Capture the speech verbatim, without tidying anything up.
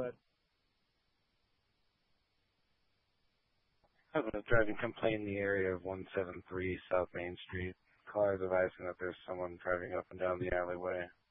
but I have a driving complaint in the area of one seven three South Main Street. Caller advising that there's someone driving up and down the alleyway.